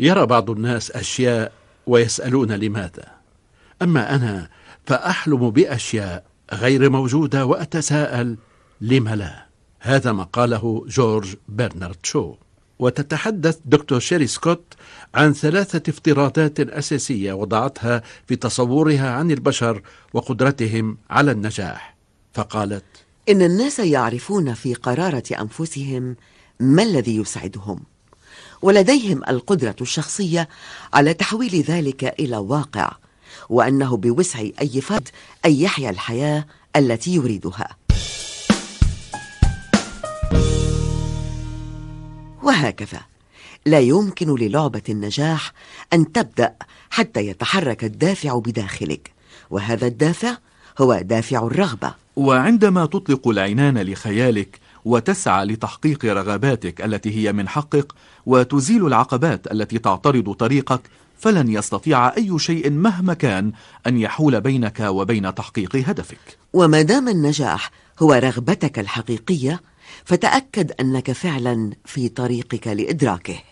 يرى بعض الناس أشياء ويسألون لماذا، أما أنا فأحلم بأشياء غير موجودة وأتساءل لم لا. هذا ما قاله جورج برنارد شو. وتتحدث دكتور شيري سكوت عن 3 افتراضات أساسية وضعتها في تصورها عن البشر وقدرتهم على النجاح، فقالت: إن الناس يعرفون في قرارة أنفسهم ما الذي يسعدهم، ولديهم القدرة الشخصية على تحويل ذلك إلى واقع، وأنه بوسع أي فرد أن يحيا الحياة التي يريدها. وهكذا لا يمكن للعبة النجاح أن تبدأ حتى يتحرك الدافع بداخلك، وهذا الدافع هو دافع الرغبة. وعندما تطلق العنان لخيالك وتسعى لتحقيق رغباتك التي هي من حقك، وتزيل العقبات التي تعترض طريقك، فلن يستطيع أي شيء مهما كان أن يحول بينك وبين تحقيق هدفك. وما دام النجاح هو رغبتك الحقيقية، فتأكد أنك فعلا في طريقك لإدراكه.